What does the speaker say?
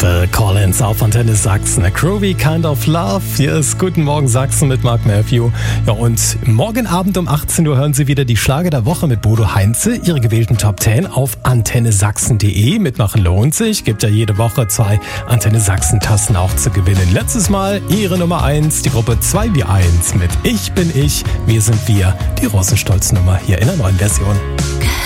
Phil Collins auf Antenne Sachsen. A Groovy Kind of Love. Hier ist Guten Morgen Sachsen mit Mark Matthew. Ja, und morgen Abend um 18 Uhr hören Sie wieder die Schlager der Woche mit Bodo Heinze. Ihre gewählten Top 10 auf antennesachsen.de. Mitmachen lohnt sich. Gibt ja jede Woche 2 Antenne Sachsen Tassen auch zu gewinnen. Letztes Mal Ihre Nummer 1, die Gruppe 2 wie 1 mit Ich bin ich, wir sind wir. Die Rosenstolz Nummer hier in der neuen Version.